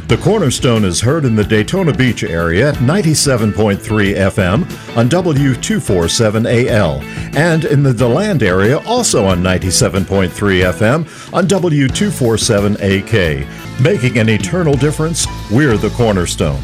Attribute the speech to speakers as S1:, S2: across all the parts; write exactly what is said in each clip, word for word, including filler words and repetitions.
S1: The Cornerstone is heard in the Daytona Beach area at ninety-seven point three F M on W two forty-seven A L, and in the DeLand area also on ninety-seven point three F M on W two forty-seven A K. Making an eternal difference, we're the Cornerstone.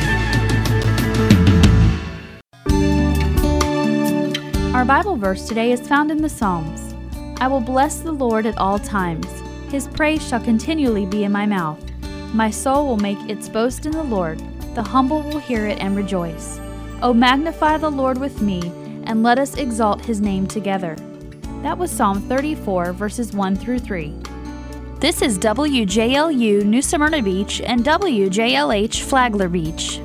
S2: Our Bible verse today is found in the Psalms. I will bless the Lord at all times. His praise shall continually be in my mouth. My soul will make its boast in the Lord. The humble will hear it and rejoice. O magnify the Lord with me, and let us exalt his name together. That was Psalm thirty-four, verses one through three. This is W J L U New Smyrna Beach and W J L H Flagler Beach.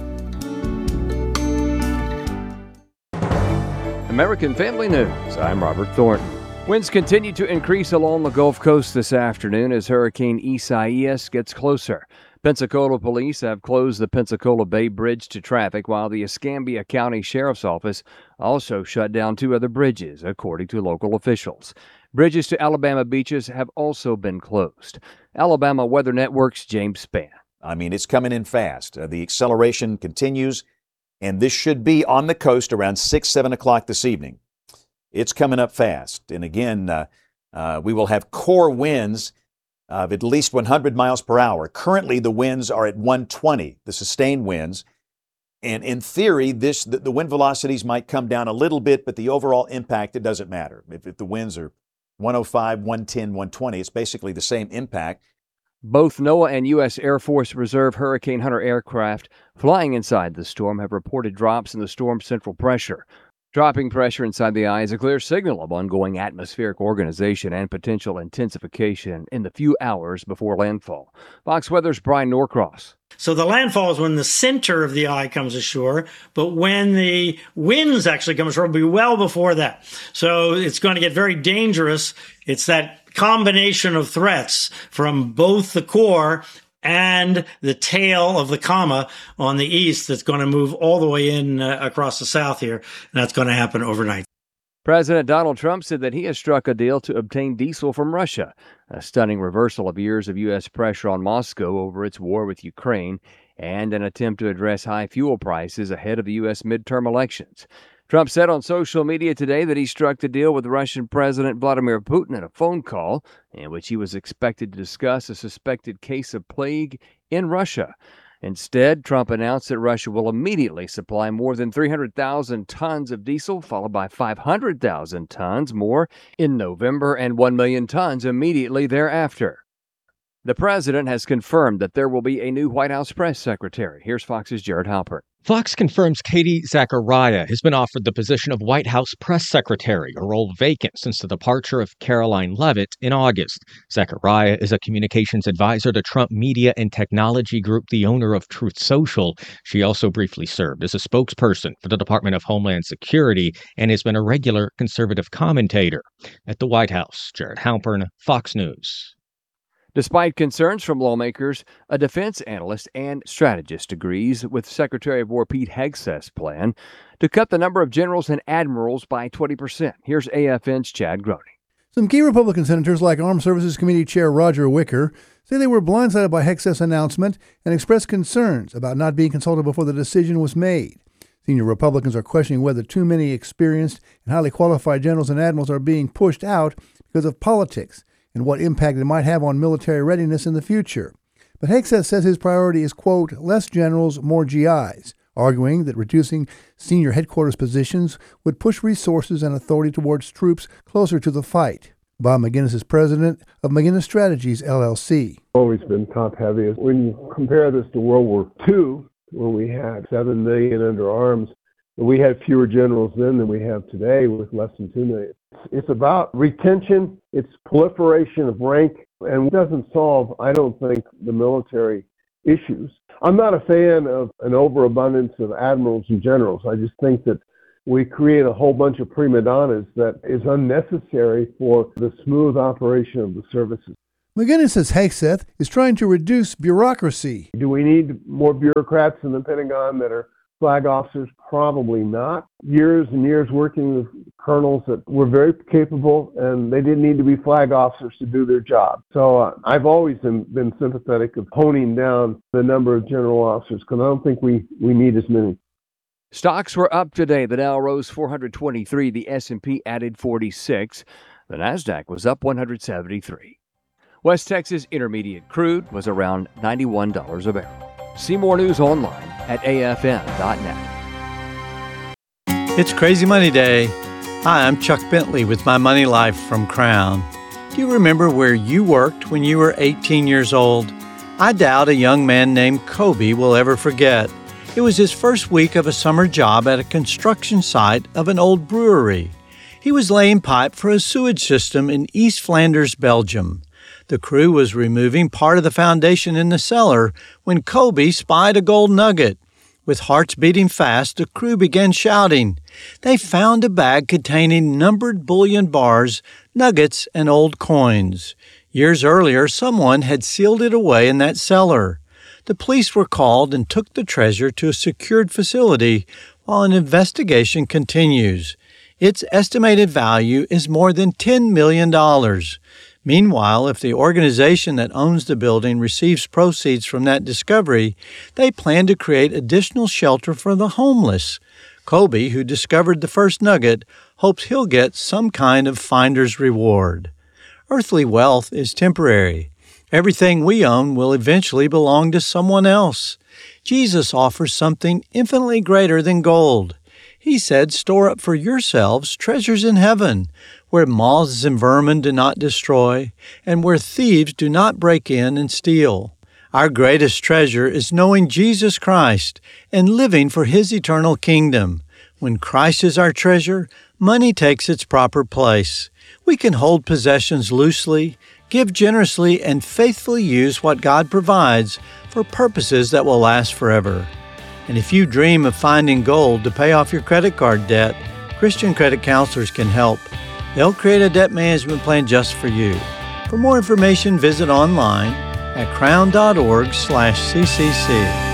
S3: American Family News, I'm Robert Thornton. Winds continue to increase along the Gulf Coast this afternoon as Hurricane Isaias gets closer. Pensacola police have closed the Pensacola Bay Bridge to traffic, while the Escambia County Sheriff's Office also shut down two other bridges, according to local officials. Bridges to Alabama beaches have also been closed. Alabama Weather Network's James Spann.
S4: I mean, it's coming in fast. Uh, the acceleration continues, and this should be on the coast around six, seven o'clock this evening. It's coming up fast. And again, uh, uh, we will have core winds of at least one hundred miles per hour. Currently, the winds are at one twenty, the sustained winds. And in theory, this the, the wind velocities might come down a little bit, but the overall impact, it doesn't matter. If, if the winds are one oh five, one ten, one twenty, it's basically the same impact.
S3: Both NOAA and U S Air Force Reserve Hurricane Hunter aircraft flying inside the storm have reported drops in the storm's central pressure. Dropping pressure inside the eye is a clear signal of ongoing atmospheric organization and potential intensification in the few hours before landfall. Fox Weather's Brian Norcross.
S5: So the landfall is when the center of the eye comes ashore, but when the winds actually come ashore, it'll be well before that. So it's going to get very dangerous. It's that combination of threats from both the core and the tail of the comma on the east that's going to move all the way in uh, across the south here, and that's going to happen overnight.
S3: President Donald Trump said that he has struck a deal to obtain diesel from Russia, a stunning reversal of years of U S pressure on Moscow over its war with Ukraine and an attempt to address high fuel prices ahead of the U S midterm elections. Trump said on social media today that he struck the deal with Russian President Vladimir Putin in a phone call in which he was expected to discuss a suspected case of plague in Russia. Instead, Trump announced that Russia will immediately supply more than three hundred thousand tons of diesel, followed by five hundred thousand tons more in November and one million tons immediately thereafter. The president has confirmed that there will be a new White House press secretary. Here's Fox's Jared Halpern.
S6: Fox confirms Katie Zachariah has been offered the position of White House press secretary, a role vacant since the departure of Caroline Leavitt in August. Zachariah is a communications advisor to Trump Media and Technology Group, the owner of Truth Social. She also briefly served as a spokesperson for the Department of Homeland Security and has been a regular conservative commentator. At the White House, Jared Halpern, Fox News.
S3: Despite concerns from lawmakers, a defense analyst and strategist agrees with Secretary of War Pete Hegseth's plan to cut the number of generals and admirals by twenty percent. Here's A F N's Chad Groening.
S7: Some key Republican senators, like Armed Services Committee Chair Roger Wicker, say they were blindsided by Hegseth's announcement and expressed concerns about not being consulted before the decision was made. Senior Republicans are questioning whether too many experienced and highly qualified generals and admirals are being pushed out because of politics and what impact it might have on military readiness in the future. But Hegseth says his priority is, quote, less generals, more G Is, arguing that reducing senior headquarters positions would push resources and authority towards troops closer to the fight. Bob McGinnis is president of McGinnis Strategies, L L C.
S8: Always been top-heavy. When you compare this to World War Two, when we had seven million under arms, we had fewer generals then than we have today with less than two million. It's about retention, it's proliferation of rank, and it doesn't solve, I don't think, the military issues. I'm not a fan of an overabundance of admirals and generals. I just think that we create a whole bunch of prima donnas that is unnecessary for the smooth operation of the services.
S7: McGinnis says Hegseth is trying to reduce bureaucracy.
S8: Do we need more bureaucrats in the Pentagon that are flag officers? Probably not. Years and years working with colonels that were very capable, and they didn't need to be flag officers to do their job. So uh, I've always been, been sympathetic of honing down the number of general officers, because I don't think we, we need as many.
S3: Stocks were up today. The Dow rose four hundred twenty-three. The S and P added forty-six. The Nasdaq was up one hundred seventy-three. West Texas Intermediate crude was around ninety-one dollars a barrel. See more news online at A F M dot net.
S9: It's Crazy Money Day. Hi, I'm Chuck Bentley with My Money Life from Crown. Do you remember where you worked when you were eighteen years old? I doubt a young man named Kobe will ever forget. It was his first week of a summer job at a construction site of an old brewery. He was laying pipe for a sewage system in East Flanders, Belgium. The crew was removing part of the foundation in the cellar when Kobe spied a gold nugget. With hearts beating fast, the crew began shouting. They found a bag containing numbered bullion bars, nuggets, and old coins. Years earlier, someone had sealed it away in that cellar. The police were called and took the treasure to a secured facility while an investigation continues. Its estimated value is more than ten million dollars. Meanwhile, if the organization that owns the building receives proceeds from that discovery, they plan to create additional shelter for the homeless. Kobe, who discovered the first nugget, hopes he'll get some kind of finder's reward. Earthly wealth is temporary. Everything we own will eventually belong to someone else. Jesus offers something infinitely greater than gold. He said, "Store up for yourselves treasures in heaven, where moths and vermin do not destroy, and where thieves do not break in and steal." Our greatest treasure is knowing Jesus Christ and living for His eternal kingdom. When Christ is our treasure, money takes its proper place. We can hold possessions loosely, give generously, and faithfully use what God provides for purposes that will last forever. And if you dream of finding gold to pay off your credit card debt, Christian credit counselors can help. They'll create a debt management plan just for you. For more information, visit online at crown dot org slash C C C.